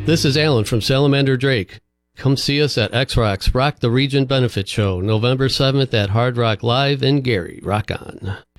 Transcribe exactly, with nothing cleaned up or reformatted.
This is Alan from Salamander Drake. Come see us at X-Rocks Rock the Region Benefit Show, November seventh at Hard Rock Live in Gary. Rock on.